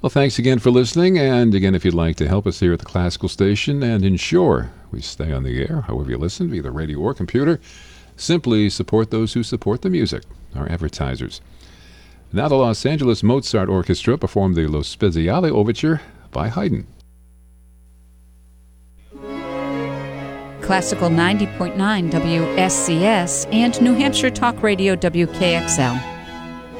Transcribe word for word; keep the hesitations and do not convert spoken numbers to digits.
Well, thanks again for listening. And again, if you'd like to help us here at the Classical Station and ensure we stay on the air, however you listen, via the radio or computer, simply support those who support the music, our advertisers. Now the Los Angeles Mozart Orchestra performed the Lo Speziale Overture by Haydn. Classical ninety point nine W S C S and New Hampshire Talk Radio W K X L.